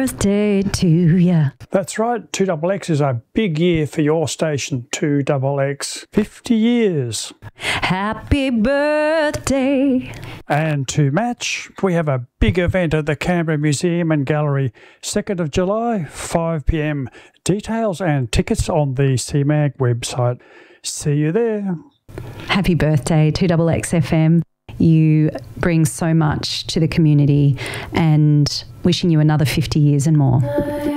birthday to ya. That's right, 2XX is a big year for your station, 2XX. 50 years. Happy birthday. And to match, we have a big event at the Canberra Museum and Gallery, 2nd of July, 5 p.m. Details and tickets on the CMAG website. See you there. Happy birthday, 2XX FM. You bring so much to the community, and wishing you another 50 years and more.